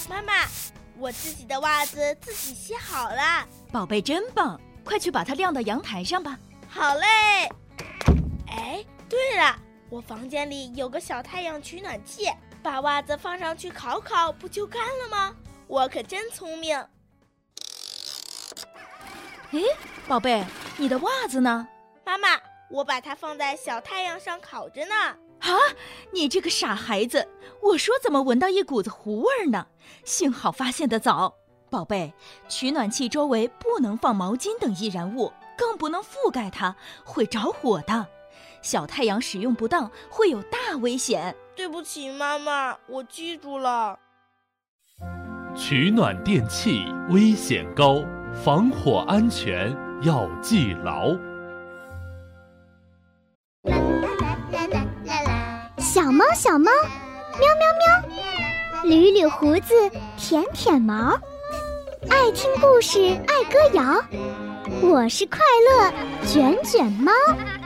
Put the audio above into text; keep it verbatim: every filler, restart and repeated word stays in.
妈妈，我自己的袜子自己洗好了。 宝贝真棒，快去把它晾到阳台上吧。 好嘞。哎，对了，我房间里有个小太阳取暖器，把袜子放上去烤烤，不就干了吗？我可真聪明。 哎，宝贝，你的袜子呢？ 妈妈，我把它放在小太阳上烤着呢。 啊，你这个傻孩子，我说怎么闻到一股子糊味儿呢？幸好发现得早。宝贝，取暖器周围不能放毛巾等易燃物，更不能覆盖它，会着火的。小太阳使用不当会有大危险。 对不起妈妈，我记住了。 取暖电器危险高，防火安全要记牢。 小猫小猫，喵喵喵，捋捋胡子，舔舔毛，爱听故事，爱歌谣，我是快乐卷卷猫。